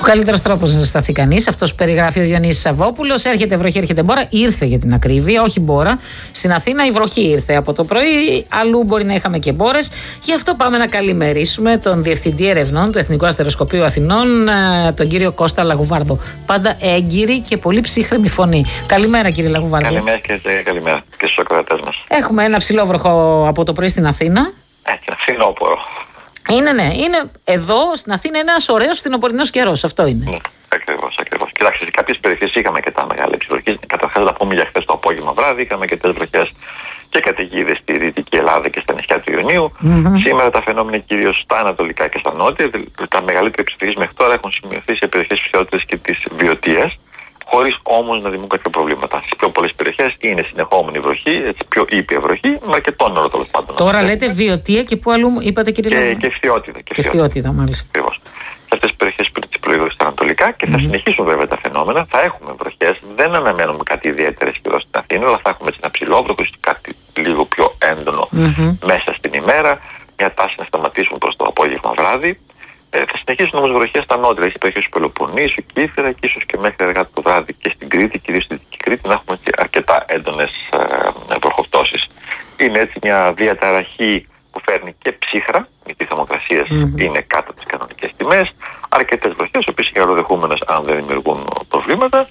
καλύτερος τρόπος να ζεσταθεί κανείς, αυτός που περιγράφει ο Διονύσης Σαββόπουλος. Έρχεται βροχή, έρχεται μπόρα. Ήρθε για την ακρίβεια, όχι μπόρα. Στην Αθήνα η βροχή ήρθε από το πρωί. Αλλού μπορεί να είχαμε και μπόρες. Γι' αυτό πάμε να καλημερίσουμε τον Διευθυντή Ερευνών του Εθνικού Αστεροσκοπείου Αθηνών, τον κύριο Κώστα Λαγουβάρδο. Πάντα έγκυρη και πολύ ψύχρεμη φωνή. Καλημέρα, κύριε Λαγουβάρδο. Καλημέρα και στους ακροατές μας. Έχουμε ένα ψηλό βροχό από το πρωί στην Αθήνα. Ένα φθινόπωρο. Είναι εδώ στην Αθήνα ένας ωραίος φθινοπορεινός καιρός. Αυτό είναι. Ναι, ακριβώς. Κοιτάξτε, σε κάποιες περιοχές είχαμε και τα μεγάλα βροχές. Καταρχάς, να πούμε για χθες το απόγευμα βράδυ, είχαμε και τις βροχές και καταιγίδες στη Δυτική Ελλάδα και στα νησιά του Ιωνίου. Σήμερα τα φαινόμενα κυρίως στα ανατολικά και στα νότια. Τα μεγαλύτερα ψυχές μέχρι τώρα έχουν σημειωθεί σε περιοχές Ψιώτες και τις Βιωτίες, χωρίς όμως να δημιουργούν κάποια προβλήματα. Στις πιο πολλές περιοχές είναι συνεχόμενη βροχή, έτσι πιο ήπια βροχή, με αρκετό νερό τέλος πάντων. Τώρα λέτε Βιωτία και πού αλλού είπατε, κύριε Λαγουβάρδο? Και Φθιώτιδα. Και Φθιώτιδα, μάλιστα. Ακριβώς. Σε αυτές τις περιοχές που τις προείδρωσαν στα ανατολικά και θα συνεχίσουν βέβαια τα φαινόμενα. Θα έχουμε βροχές, δεν αναμένουμε κάτι ιδιαίτερο σχεδόν στην Αθήνα, αλλά θα έχουμε έτσι ένα ψηλόβροχο, κάτι λίγο πιο έντονο μέσα στην ημέρα. Μια τάση να σταματήσουμε προς το απόγευμα βράδυ. Θα συνεχίσουν όμως βροχές στα νότια, στις περιοχές του Πελοποννήσου, Κύθυρα και ίσως και μέχρι αργά το βράδυ και στην Κρήτη, κυρίως στη Δυτική Κρήτη, να έχουμε αρκετά έντονες βροχοπτώσεις. Είναι έτσι μια διαταραχή που φέρνει και ψύχρα, γιατί οι θερμοκρασίες είναι κάτω από τις κανονικές τιμές, αρκετές βροχές, οι οποίες είναι καλοδεχούμενες αν δεν δημιουργούν προβλήματα,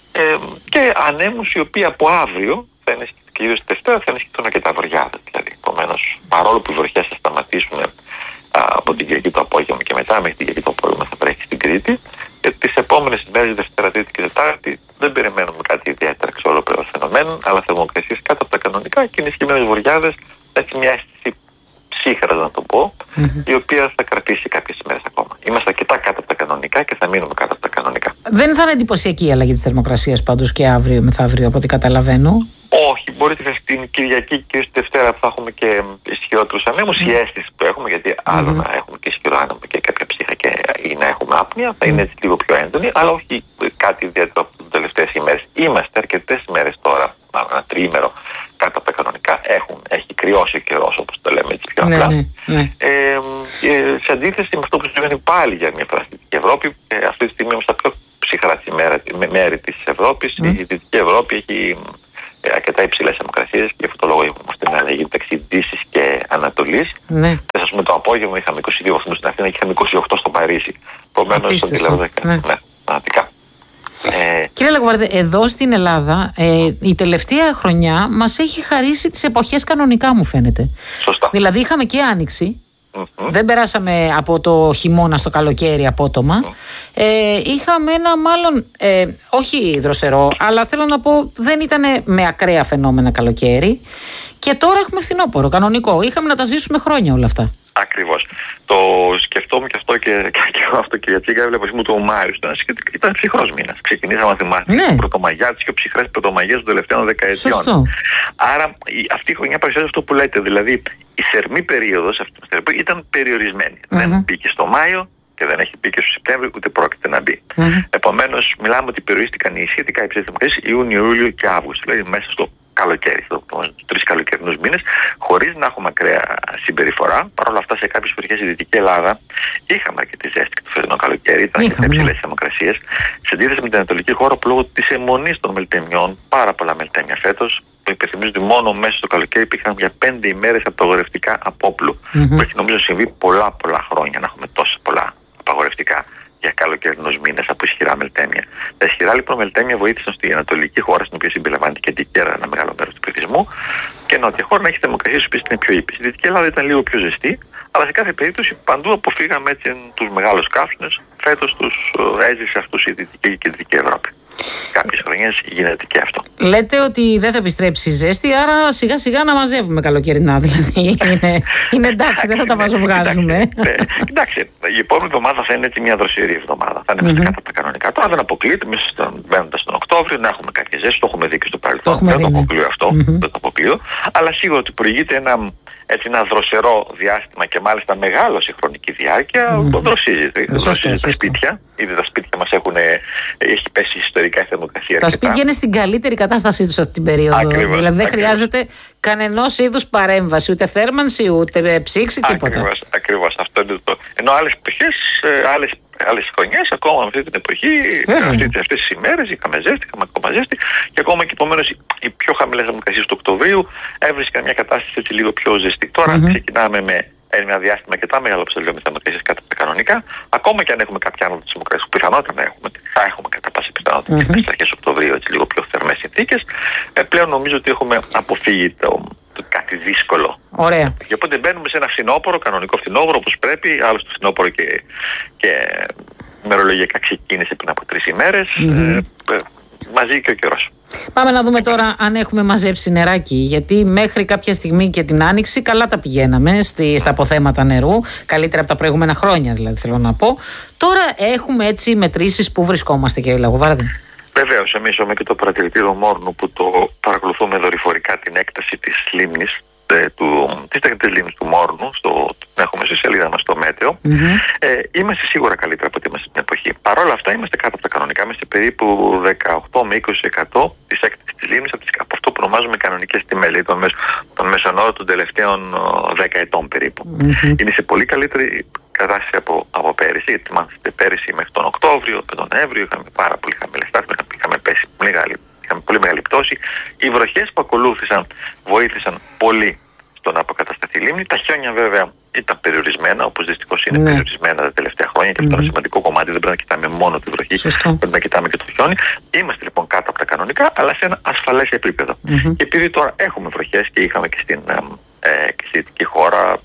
και ανέμους οι οποίοι από αύριο, κυρίως τη Δευτέρα, θα ενισχυθούν αρκετά βριάδες. Δηλαδή, επομένως, παρόλο που οι βροχές θα σταματήσουν από την Κυριακή το απόγευμα και μετά, μέχρι την Κυριακή το απόγευμα θα βρέχει στην Κρήτη. Και τις επόμενες ημέρες, Δευτέρα, Τρίτη και Τετάρτη, δεν περιμένουμε κάτι ιδιαίτερα εξόλου φαινομένων, αλλά θερμοκρασίες κάτω από τα κανονικά και ενισχυμένες βουριάδες, έτσι μια αίσθηση ψύχρας, να το πω, η οποία θα κρατήσει κάποιες ημέρες ακόμα. Είμαστε αρκετά κάτω από τα κανονικά και θα μείνουμε κάτω από τα κανονικά. Δεν θα είναι εντυπωσιακή η αλλαγή της θερμοκρασίας πάντως και αύριο μεθαύριο, από ό,τι καταλαβαίνω? Όχι, μπορεί την Κυριακή και στη Δευτέρα που θα έχουμε και ισχυρότερους ανέμους, η αίσθηση που έχουμε, γιατί άλλο να έχουμε και ισχυρό άνεμο και κάποια ψύχα ή να έχουμε άπνοια, θα είναι έτσι λίγο πιο έντονη, αλλά όχι κάτι ιδιαίτερο από τις τελευταίες ημέρες. Είμαστε αρκετές ημέρες τώρα, ένα τριήμερο κάτω από τα κανονικά. Έχει κρυώσει ο καιρός, όπως το λέμε έτσι πιο απλά. Σε αντίθεση με αυτό που συμβαίνει πάλι για μια φορά στη Δυτική Ευρώπη, αυτή τη στιγμή είμαστε στα πιο ψυχρά μέρη της Ευρώπης. Η Δυτική Ευρώπη έχει αρκετά υψηλές θερμοκρασίες και αυτό το λόγο είμαστε να αλλαγή μεταξύ Δύσης και Ανατολής. Ας πούμε το απόγευμα είχαμε 22 βαθμούς στην Αθήνα και είχαμε 28 στο Παρίσι. Επομένως πραγματικά. Κύριε Λαγουβάρδε, εδώ στην Ελλάδα η τελευταία χρονιά μας έχει χαρίσει τις εποχές κανονικά, μου φαίνεται. Σωστά. Δηλαδή είχαμε και άνοιξη. Δεν περάσαμε από το χειμώνα στο καλοκαίρι απότομα. Είχαμε ένα μάλλον όχι δροσερό, αλλά θέλω να πω δεν ήταν με ακραία φαινόμενα καλοκαίρι. Και τώρα έχουμε φθινόπωρο, κανονικό. Είχαμε να τα ζήσουμε χρόνια όλα αυτά. Ακριβώς. Το σκεφτόμουν και αυτό και αυτό και για Τσίγκα. Έβλεπα μου το Μάριο. Ήταν ψυχρός μήνας. Ξεκινήσαμε να θυμάστε Πρωτομαγιά, τις πιο ψυχρές πρωτομαγιές των τελευταίων δεκαετιών. Σωστό. Άρα αυτή η χρονιά παρουσιάζει αυτό που λέτε. Δηλαδή η θερμή περίοδος αυτή ήταν περιορισμένη. Δεν μπήκε στο Μάιο και δεν έχει μπει και στο Σεπτέμβριο, ούτε πρόκειται να μπει. Επομένως, μιλάμε ότι περιορίστηκαν οι σχετικά υψηλές θερμοκρασίες Ιούνιο, Ιούλιο και Αύγουστο. Δηλαδή μέσα στο καλοκαίρι, στους 3 καλοκαιρινούς μήνες, χωρίς να έχουμε ακραία συμπεριφορά. Παρ' όλα αυτά, σε κάποιες περιοχές στη Δυτική Ελλάδα είχαμε αρκετή ζέστη και το φετινό καλοκαίρι, ήταν αρκετά υψηλές θερμοκρασίες. Σε αντίθεση με την Ανατολική χώρα που λόγω της αιμονής των μελτεμιών, πάρα πολλά μελτέμια φέτος, που υπενθυμίζω ότι μόνο μέσα στο καλοκαίρι υπήρχαν για 5 ημέρες απαγορευτικά απόπλου. Που έχει νομίζω συμβεί πολλά χρόνια να έχουμε τόσα πολλά απαγορευτικά για καλοκαιρινούς μήνες από ισχυρά μελτέμια. Τα ισχυρά λοιπόν μελτέμια βοήθησαν στην Ανατολική χώρα, στην οποία συμπεριλαμβάνεται και την Κέρα, ένα μεγάλο μέρος του πληθυσμού, και νότια χώρα να έχει θερμοκρασίες που είναι πιο ήπιες. Η Δυτική Ελλάδα ήταν λίγο πιο ζεστή, αλλά σε κάθε περίπτωση παντού αποφύγαμε έτσι τους μεγάλους καύσονες. Φέτος τους έζησε αυτούς η Δυτική και η Δυτική Ευρώπη. Κάποιες χρονιές γίνεται και αυτό. Λέτε ότι δεν θα επιστρέψει η ζέστη, άρα σιγά σιγά να μαζεύουμε καλοκαιρινά. Δηλαδή είναι εντάξει, δεν θα τα βαζοβγάζουμε. Εντάξει, η επόμενη εβδομάδα θα είναι έτσι μια δροσερή εβδομάδα. Θα είναι κάτω από τα κανονικά. Τώρα δεν αποκλείεται, μπαίνοντας στον Οκτώβριο, να έχουμε κάποια ζέστη. Το έχουμε δει και στο παρελθόν. Δεν το αποκλείω αυτό. Δεν το αποκλείω. Αλλά σίγουρα ότι προηγείται ένα δροσερό διάστημα και μάλιστα μεγάλο σε χρονική διάρκεια. Δροσίζεται. Δροσίζει τα σπίτια. Ήδη τα σπίτια μας έχει πέσει ιστορικά η θερμοκρασία. Τα σπίτια είναι στην καλύτερη κατάστασή τους αυτή την περίοδο. Ακριβώς, δηλαδή δεν χρειάζεται κανενός είδους παρέμβαση, ούτε θέρμανση, ούτε ψήξη, τίποτα. Ακριβώς. Αυτό είναι το. Ενώ άλλες εποχές, άλλες άλλες χρονιές, ακόμα αυτή την εποχή, αυτές τις ημέρες, είχαμε ακόμα ζέστη και ακόμα και επομένως οι πιο χαμηλές θερμοκρασίες του Οκτωβρίου έβρισκαν μια κατάσταση έτσι λίγο πιο ζεστή. Τώρα ξεκινάμε με ένα διάστημα αρκετά μεγάλο ψηλό με θερμοκρασίες κάτω από τα κανονικά. Ακόμα και αν έχουμε κάποια άνοδο της θερμοκρασίας, που πιθανότητα να έχουμε, θα έχουμε κατά πάσα πιθανότητα και στις αρχές Οκτωβρίου έτσι λίγο πιο θερμές συνθήκες, πλέον νομίζω ότι έχουμε αποφύγει κάτι δύσκολο. Ωραία. Και οπότε μπαίνουμε σε ένα φθινόπωρο, κανονικό φθινόπωρο όπως πρέπει. Άλλωστε το φθινόπωρο και μερολογιακά ξεκίνησε πριν από 3 ημέρες. Μαζί και ο καιρός. Πάμε να δούμε τώρα αν έχουμε μαζέψει νεράκι. Γιατί μέχρι κάποια στιγμή και την Άνοιξη καλά τα πηγαίναμε στα αποθέματα νερού. Καλύτερα από τα προηγούμενα χρόνια, δηλαδή, θέλω να πω. Τώρα έχουμε έτσι μετρήσεις που βρισκόμαστε, κύριε Λαγοβάρδη. Βεβαίως, εμείς έχουμε και το παρατηρητήριο Μόρνου που το παρακολουθούμε δορυφορικά την έκταση της λίμνης. Της λίμνης του Μόρνου, την έχουμε στη σελίδα μας στο Μέτεο. Είμαστε σίγουρα καλύτερα από ό,τι είμαστε στην εποχή. Παρ' όλα αυτά είμαστε κάτω από τα κανονικά. Είμαστε περίπου 18 με 20% της έκτασης της λίμνης από αυτό που ονομάζουμε κανονικές τιμές, δηλαδή τον μέσον όρο των τελευταίων 10 ετών περίπου. Είναι σε πολύ καλύτερη κατάσταση από πέρυσι, γιατί θυμάστε πέρυσι μέχρι τον Οκτώβριο, τον Νοέμβριο είχαμε πάρα πολύ χαμηλές τάσεις, είχαμε πέσει είχαμε πολύ μεγάλη πτώση. Οι βροχές που ακολούθησαν βοήθησαν πολύ στο να αποκατασταθεί η λίμνη. Τα χιόνια βέβαια ήταν περιορισμένα, όπως δυστυχώς είναι περιορισμένα τα τελευταία χρόνια και αυτό είναι ένα σημαντικό κομμάτι. Δεν πρέπει να κοιτάμε μόνο τη βροχή, πρέπει να κοιτάμε και το χιόνι. Είμαστε λοιπόν κάτω από τα κανονικά, αλλά σε ένα ασφαλές επίπεδο. Και επειδή τώρα έχουμε βροχές και είχαμε και στη δυτική χώρα,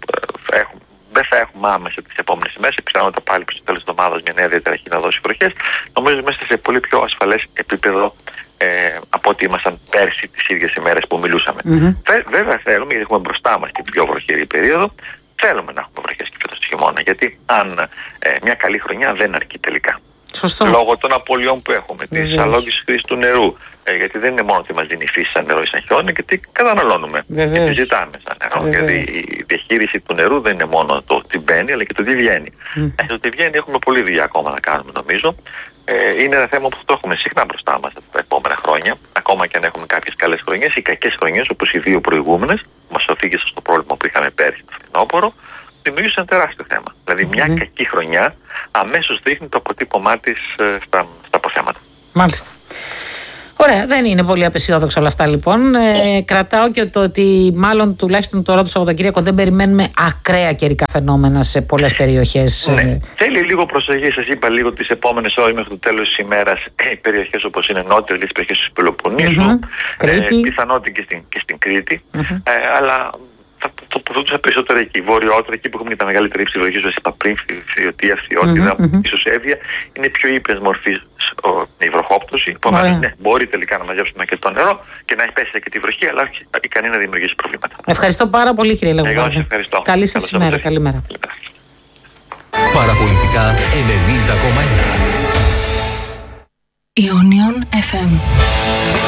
δεν θα έχουμε άμεσα τις επόμενες ημέρες, πιθανότατα πάλι προς το τέλος της εβδομάδας μια νέα διαταραχή να δώσει βροχές. Νομίζω ότι είμαστε σε πολύ πιο ασφαλές επίπεδο από ό,τι ήμασταν πέρσι τις ίδιες ημέρες που μιλούσαμε. Βέβαια θέλουμε, γιατί έχουμε μπροστά μας την πιο βροχερή περίοδο, θέλουμε να έχουμε βροχές και φέτος το χειμώνα, γιατί αν μια καλή χρονιά δεν αρκεί τελικά. Σωστό. Λόγω των απολειών που έχουμε, της αλόγης χρήσης του νερού. Γιατί δεν είναι μόνο ότι μας δίνει η φύση σαν νερό ή σαν χιόνι, γιατί καταναλώνουμε. Και τη ζητάμε σαν νερό. Γιατί η διαχείριση του νερού δεν είναι μόνο το τι μπαίνει, αλλά και το τι βγαίνει. Το τι βγαίνει έχουμε πολλή δουλειά ακόμα να κάνουμε, νομίζω. Είναι ένα θέμα που το έχουμε συχνά μπροστά μας τα επόμενα χρόνια. Ακόμα και αν έχουμε κάποιες καλές χρονιές ή κακές χρονιές, όπως οι 2 προηγούμενες, που μας οδήγησαν στο πρόβλημα που είχαμε πέρσι το φθινόπωρο, δημιούργησε ένα τεράστιο θέμα. Δηλαδή, μια κακή χρονιά αμέσως δείχνει το αποτύπωμά της στα αποθέματα. Μάλιστα. Ωραία, δεν είναι πολύ απεσιόδοξα όλα αυτά λοιπόν. Κρατάω και το ότι μάλλον τουλάχιστον τώρα το Σαββατοκύριακο δεν περιμένουμε ακραία καιρικά φαινόμενα σε πολλές περιοχές. Ναι. Θέλει λίγο προσοχή, σας είπα λίγο τις επόμενες ώρες μέχρι το τέλος της ημέρας. Περιοχές όπως είναι νότιες, τις περιοχές του Πελοποννήσου, πιθανότητα και στην Κρήτη. Αλλά θα τοποθετούσα περισσότερο εκεί, βορειότερα, εκεί που έχουμε τα μεγαλύτερη ύψη βροχής, όπως είπα πριν, Φθιωτία, Φθιώτιδα, ίσως Εύβοια, είναι πιο ήπιας μορφής η βροχόπτωση. Επομένως, ναι, μπορεί τελικά να μαζέψουμε και το νερό και να πέσει και τη βροχή, αλλά όχι ικανή να δημιουργήσει προβλήματα. Ευχαριστώ πάρα πολύ, κύριε Λαγοβάρδη. Εγώ σας ευχαριστώ. Καλή σας ημέρα. Καλημέρα. Παραπολιτικά 90,1 Ionion FM.